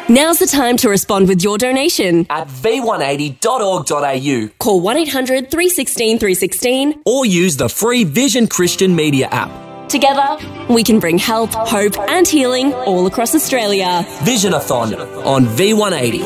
Now's the time to respond with your donation. At v180.org.au. Call 1800 316 316 or use the free Vision Christian Media app. Together, we can bring help, hope and healing all across Australia. Visionathon on V180.